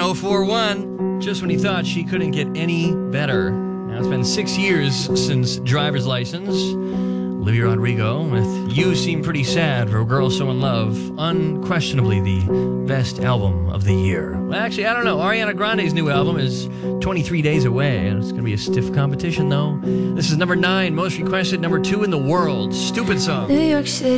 1041. Just when he thought she couldn't get any better. Now it's been 6 years since Driver's License. Olivia Rodrigo with You Seem Pretty Sad for a Girl So In Love. Unquestionably the best album of the year. Well, actually, I don't know. Ariana Grande's new album is 23 days away. It's going to be a stiff competition, though. This is number 9, most requested, number 2 in the world. Stupid Song. New York City.